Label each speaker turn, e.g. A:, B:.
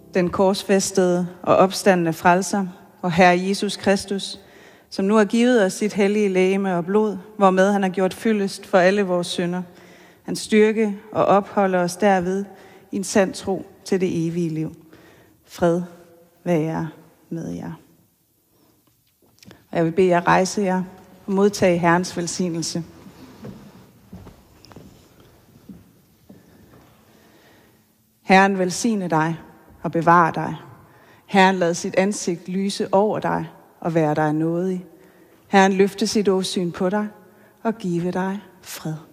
A: den korsfæstede og opstandne frelser og Herre Jesus Kristus, som nu har givet os sit hellige legeme og blod, hvormed han har gjort fyldest for alle vores synder. Hans styrke og opholder os derved i en sand tro til det evige liv. Fred være med jer. Og jeg vil bede jer rejse jer og modtage Herrens velsignelse. Herren velsigne dig og bevare dig. Herren lad sit ansigt lyse over dig og være dig nådig. Herren løfte sit åsyn på dig og give dig fred.